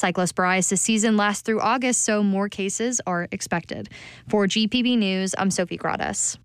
Cyclosporiasis season lasts through August, so more cases are expected. For GPB News, I'm Sophie Gradas.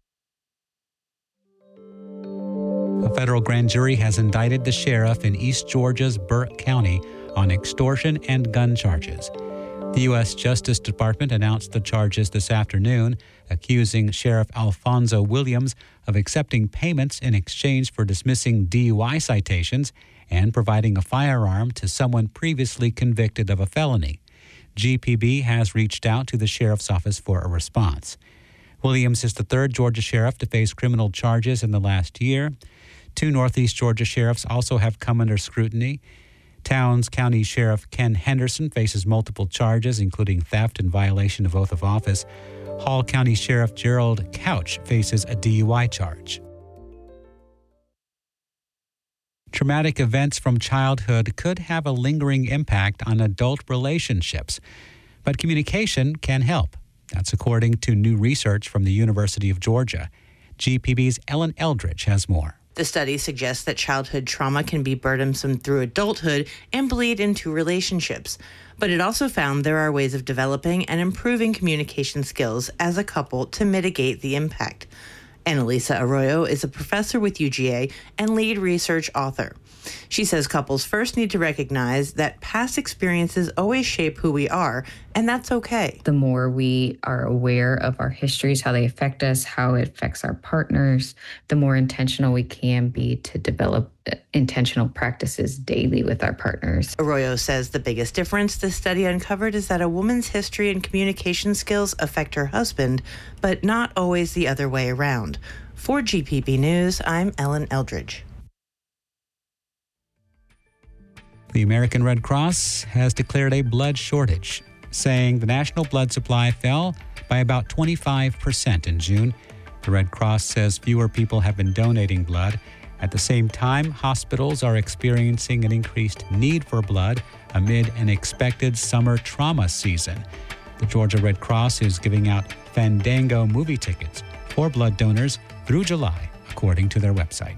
A federal grand jury has indicted the sheriff in East Georgia's Burke County on extortion and gun charges. The U.S. Justice Department announced the charges this afternoon, accusing Sheriff Alfonso Williams of accepting payments in exchange for dismissing DUI citations and providing a firearm to someone previously convicted of a felony. GPB has reached out to the sheriff's office for a response. Williams is the third Georgia sheriff to face criminal charges in the last year. 2 Northeast Georgia sheriffs also have come under scrutiny. Towns County Sheriff Ken Henderson faces multiple charges, including theft and violation of oath of office. Hall County Sheriff Gerald Couch faces a DUI charge. Traumatic events from childhood could have a lingering impact on adult relationships, but communication can help. That's according to new research from the University of Georgia. GPB's Ellen Eldridge has more. The study suggests that childhood trauma can be burdensome through adulthood and bleed into relationships. But it also found there are ways of developing and improving communication skills as a couple to mitigate the impact. Annalisa Arroyo is a professor with UGA and lead research author. She says couples first need to recognize that past experiences always shape who we are, and that's okay. The more we are aware of our histories, how they affect us, how it affects our partners, the more intentional we can be to develop intentional practices daily with our partners. Arroyo says the biggest difference this study uncovered is that a woman's history and communication skills affect her husband, but not always the other way around. For GPB News, I'm Ellen Eldridge. The American Red Cross has declared a blood shortage, saying the national blood supply fell by about 25% in June. The Red Cross says fewer people have been donating blood. At the same time, hospitals are experiencing an increased need for blood amid an expected summer trauma season. The Georgia Red Cross is giving out Fandango movie tickets for blood donors through July, according to their website.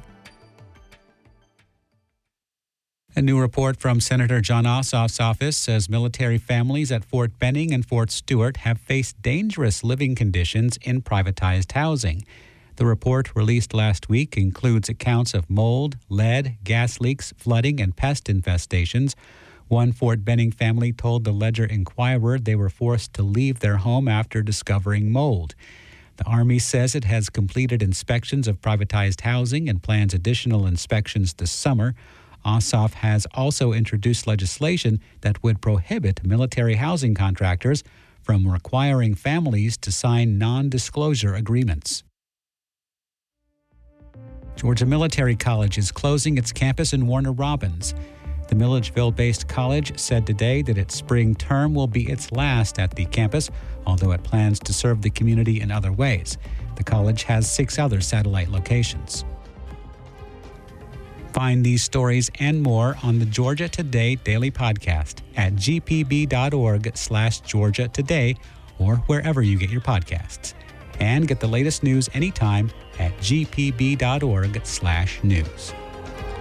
A new report from Senator Jon Ossoff's office says military families at Fort Benning and Fort Stewart have faced dangerous living conditions in privatized housing. The report, released last week, includes accounts of mold, lead, gas leaks, flooding, and pest infestations. One Fort Benning family told the Ledger-Inquirer they were forced to leave their home after discovering mold. The Army says it has completed inspections of privatized housing and plans additional inspections this summer. Ossoff has also introduced legislation that would prohibit military housing contractors from requiring families to sign non-disclosure agreements. Georgia Military College is closing its campus in Warner Robins. The Milledgeville-based college said today that its spring term will be its last at the campus, although it plans to serve the community in other ways. The college has 6 other satellite locations. Find these stories and more on the Georgia Today Daily Podcast at gpb.org/Georgia Today or wherever you get your podcasts. And get the latest news anytime at gpb.org/news.